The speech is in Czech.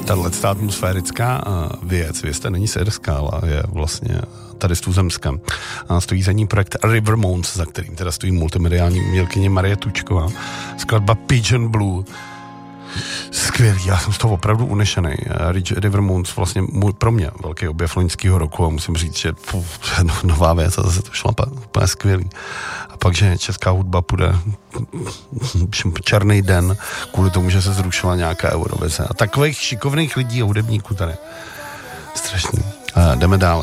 tato atmosférická věc to není serská, ale je vlastně tady z tuzemska. Stojí za ní projekt River Mounds, za kterým teda stojí multimediální umělkyně Marie Tučková. Skladba Pigeon Blue. Skvělý, já jsem z toho opravdu unešený. River Mounds vlastně pro mě velký objev loňského roku a musím říct, že nová věc a zase to šlapa, úplně skvělý. A pak, že česká hudba půjde černý den kvůli tomu, že se zrušila nějaká Eurovize. A takových šikovných lidí a hudebníků tady. Strašný. Jdeme dál.